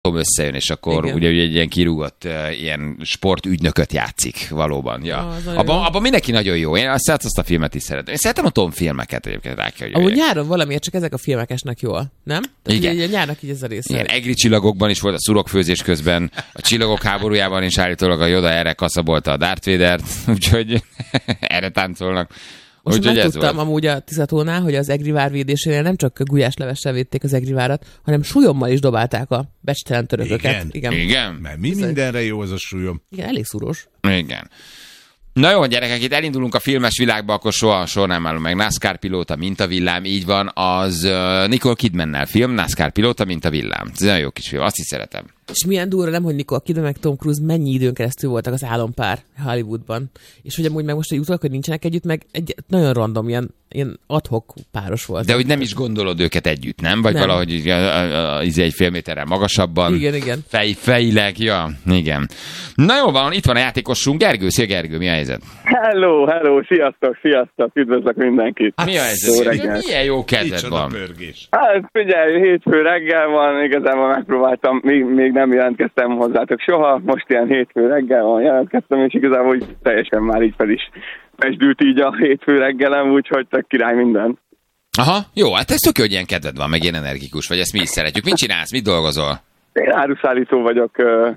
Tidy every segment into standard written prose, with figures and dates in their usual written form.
összejön, és akkor ugye egy ilyen kirúgott ilyen sportügynököt játszik valóban. Ja. Abban mindenki nagyon jó. Én azt a filmet is szeretem. Én szeretem a Tom filmeket egyébként, rá kell, hogy amúgy nyáron valamiért csak ezek a filmek esnek jól, nem? Tehát igen. Ugye, nyárnak így ez a része. Igen, egri csillagokban is volt a szurokfőzés közben, a Csillagok háborújában is állítólag a Yoda erre kaszabolta a Darth Vadert, úgyhogy erre táncolnak. Most megtudtam amúgy a Tizatónál, hogy az egri vár védésénél nem csak gulyáslevessel védték az egri várat, hanem súlyommal is dobálták a becstelen törököket. Igen. Mert mindenre jó az a súlyom. Igen, elég szúrós. Igen. Na jó, gyerekek, itt elindulunk a filmes világba, akkor soha nem állunk meg. NASCAR pilóta, mint a villám, így van, az Nicole Kidmannel film, NASCAR pilóta, mint a villám. Ez nagyon jó kis film, azt is szeretem. És milyen durva, nem, hogy Nicole Kidman meg Tom Cruise mennyi időn keresztül voltak az álompár Hollywoodban. És hogy amúgy meg most, hogy utalak, hogy nincsenek együtt, meg egy nagyon random, ilyen ad-hoc páros volt. De hogy nem is gondolod őket együtt, nem? Vagy nem. Valahogy egy fél méterrel magasabban. Igen. Fejileg, ja, igen. Na jó van, itt van a játékosunk, Gergő. Szia Gergő, mi a helyzet? Hello, sziasztok, üdvözlök mindenkit. Mi a helyzet? Milyen jó kedved van. Hát figyelj, hétfő reggel van, igazából megpróbáltam, még nem jelentkeztem hozzátok soha, most ilyen hétfő reggel van, jelentkeztem, és igazából úgy teljesen már így fel is pesdült így a hétfő reggelem, úgyhogy tök király minden. Aha, jó, hát ez tök jó, hogy ilyen kedved van, meg ilyen energikus vagy, ezt mi is szeretjük. Mit csinálsz, mit dolgozol? Én áruszállító vagyok.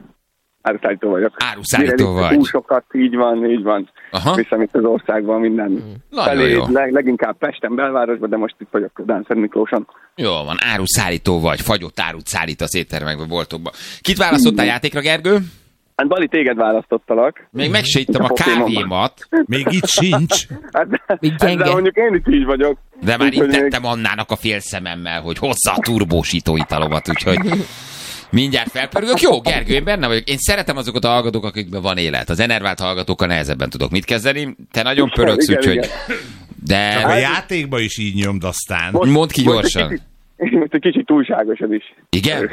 Áruszállító vagy. Húsokat, így van. Aha. Viszem itt az országban minden felé, leginkább Pesten, belvárosban, de most itt vagyok Szent Miklóson. Jó van, áruszállító vagy, fagyott árut szállítasz éttermekbe, boltokba. Kit választottál játékra, Gergő? Hát Bali, téged választottalak. Még meg se ittam a kávémat. Még itt sincs. De mondjuk én is így vagyok. De már intettem Annának a fél szememmel, hogy hozza a turbósító italomat, úgyhogy mindjárt felpörgök. Jó, Gergő, én benne vagyok. Én szeretem azokat a hallgatók, akikben van élet. Az enervált hallgatókkal nehezebben tudok mit kezdeni. Te nagyon pörögsz, úgyhogy... De... A játékban is így nyomd aztán. Mondd ki gyorsan. Most egy kicsit túlságosod is. Igen.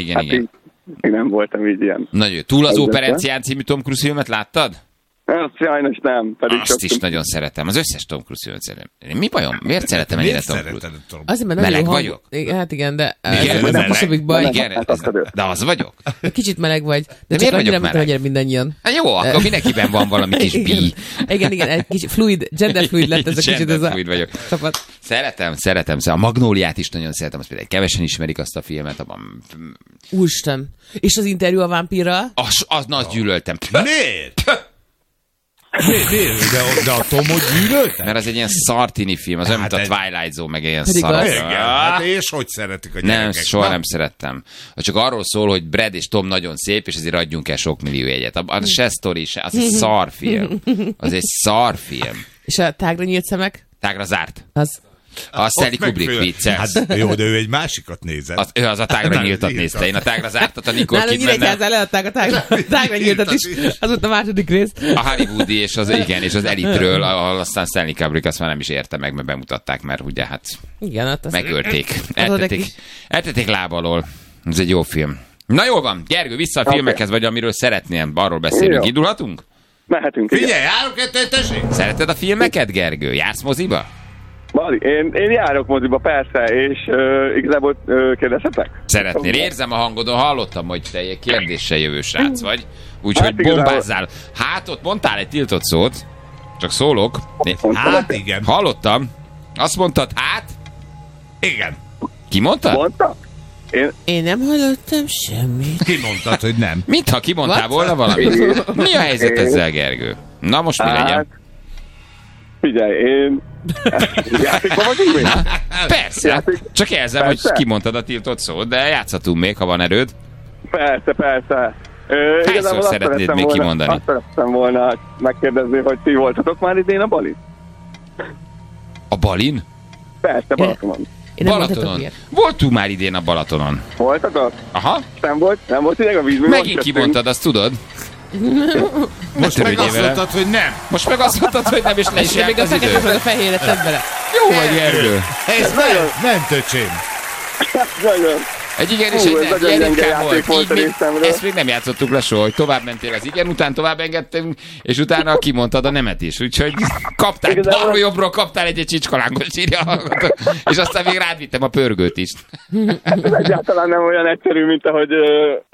Én nem voltam így ilyen. Nagyon jó. Túl az Operencián című Tom Cruise filmet láttad? Azt sajnos nem. Azt is nagyon szeretem. Az összes Tom Cruise filmet szeretem. Mi bajom? Miért szeretem ennyire Tom Cruise? Azért, mert meleg vagyok? Hát igen, de ez a kosabbik baj. Igen, de az vagyok. Kicsit meleg vagy. De csak miért vagyok meleg? Mindannyian. Hát jó, akkor mindenkiben van valami kis bí. Igen, egy kis fluid, genderfluid lett ez a kicsit. Genderfluid vagyok. Szeretem. A Magnóliát is nagyon szeretem, azt például kevesen ismerik azt a filmet. Úristen. És az interjú a vámpírral? Azt gyűlöltem. Miért? De a Tomot gyűlöltem? Mert az egy ilyen szartini film, az olyan, mint a Twilight Zone, meg ilyen szar. Hát és hogy szeretik a gyerekek? Nem, soha nem szerettem. Csak arról szól, hogy Brad és Tom nagyon szép, és ezért adjunk el sok millió jegyet. Az se sztori, az egy szarfilm. Az egy szarfilm. És a tágra nyílt szemek? Tágra zárt. A Stanley Kubrick vicce. Hát jó, de ő egy másikat nézett. Ő az a tágra nyíltat nézte. Én a tágra zártat a Nicole Kidmannel. Nálunk leadták a tágra nyíltat is. Az volt a második rész. A Hollywoodi és az Elite-ről, ahol aztán Stanley Kubrick azt már nem is érte meg, mert bemutatták, mert ugye hát megölték. Eltették láb alól. Ez egy jó film. Na jól van, Gergő, vissza a filmekhez, vagy amiről szeretnél, arról beszélünk. Indulhatunk? Mehetünk. Figyelj, járok tessék! Szereted a filmeket, Gergő? Jársz moziba? Bali, én járok moziba, persze, és igazából kérdezhetek? Szeretnél. Érzem a hangodon, hallottam, hogy te egy kérdéssel jövő srác vagy. Úgyhogy bombázzál. Hát ott mondtál egy tiltott szót. Csak szólok. Hát igen. Hallottam. Azt mondtad, hát? Igen. Ki mondtad? Mondta? Én nem hallottam semmit. Ki mondtad, hogy nem? Mintha kimondtál volna valamit. Mi a helyzet ezzel, Gergő? Na most mi legyen? Figyelj, én... Játékban vagyunk még? Persze. Csak jelzem, hogy kimondtad a tiltott szót, de játszhatunk még, ha van erőd. Persze. Hányszor szeretnéd még kimondani? Azt szerettem volna megkérdezni, hogy ti voltatok már idén a Balin? A Balin? Persze, Balatonon. Balatonon. Voltunk már idén a Balatonon. Voltatok? Aha. Nem volt ideg a víz. Megint kimondtad, azt tudod? Most meg azt mondtad, hogy nem. Most meg azt mondtad, hogy nem, és le is járt az idő. Még a fehéret tedd bele. Jó vagy, Gergő. Ez nem töcsém. Nagyon. Egy igen és egy nem. Ilyen ritkán volt. Ezt még nem játszottuk le soha, hogy tovább mentél az igen, után tovább engedtünk, és utána kimondtad a nemet is. Úgyhogy kaptál, balról jobbról kaptál egy csicskalángot, írja a hallgató. És aztán még rád vittem a pörgőt is. Ez egyáltalán nem olyan egyszerű, mint ahogy